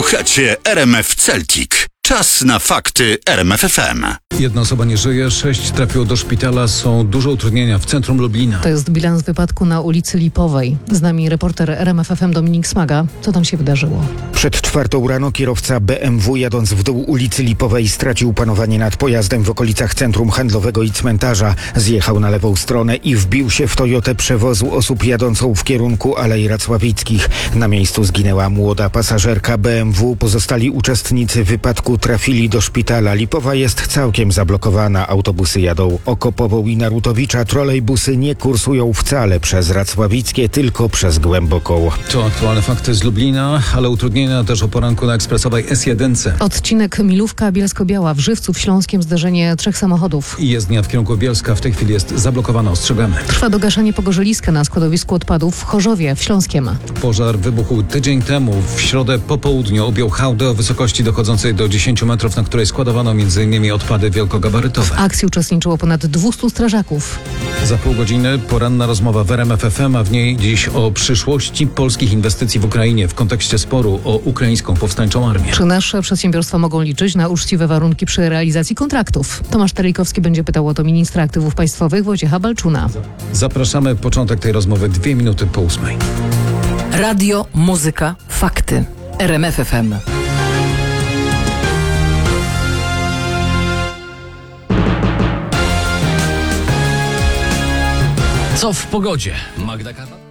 Słuchacie RMF Celtic. Czas na fakty RMF FM. Jedna osoba nie żyje, 6 trafiło do szpitala, są duże utrudnienia w centrum Lublina. To jest bilans wypadku na ulicy Lipowej. Z nami reporter RMF FM Dominik Smaga. Co tam się wydarzyło? Przed 4 rano kierowca BMW jadąc w dół ulicy Lipowej stracił panowanie nad pojazdem w okolicach centrum handlowego i cmentarza. Zjechał na lewą stronę i wbił się w Toyotę przewozu osób jadącą w kierunku Alei Racławickich. Na miejscu zginęła młoda pasażerka BMW. Pozostali uczestnicy wypadku trafili do szpitala. Lipowa jest całkiem zablokowana. Autobusy jadą Okopową i Narutowicza. Trolejbusy nie kursują wcale przez Racławickie, tylko przez Głęboką. To aktualne fakty z Lublina, ale utrudnienia też o poranku na ekspresowej S1. Odcinek Milówka-Bielsko-Biała. W Żywcu w Śląskiem zderzenie 3 samochodów. I jezdnia w kierunku Bielska w tej chwili jest zablokowana, ostrzegamy. Trwa dogaszanie pogorzeliska na składowisku odpadów w Chorzowie w Śląskiem. Pożar wybuchł tydzień temu. W środę po południu objął hałdę o wysokości dochodzącej do 10 metrów, na której składowano m.in. odpady wielkogabarytowe. W akcji uczestniczyło ponad 200 strażaków. Za pół godziny poranna rozmowa w RMF FM, a w niej dziś o przyszłości polskich inwestycji w Ukrainie w kontekście sporu o ukraińską powstańczą armię. Czy nasze przedsiębiorstwa mogą liczyć na uczciwe warunki przy realizacji kontraktów? Tomasz Telikowski będzie pytał o to ministra aktywów państwowych Wojciecha Balczuna. Zapraszamy, początek tej rozmowy 2 minuty po 8. Radio, muzyka, fakty. RMF FM. Co w pogodzie? Magda Karol?